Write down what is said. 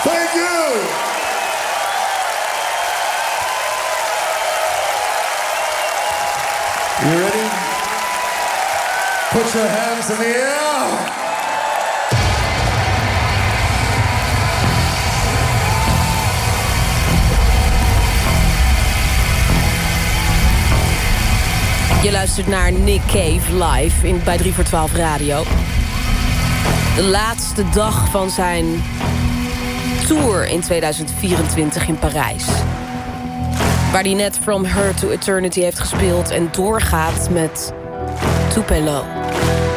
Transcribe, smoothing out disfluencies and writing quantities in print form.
Thank you. You ready? Put your hands in the air. Je luistert naar Nick Cave live bij 3 voor 12 Radio. De laatste dag van zijn tour in 2024 in Parijs. Waar hij net From Her to Eternity heeft gespeeld en doorgaat met Tupelo.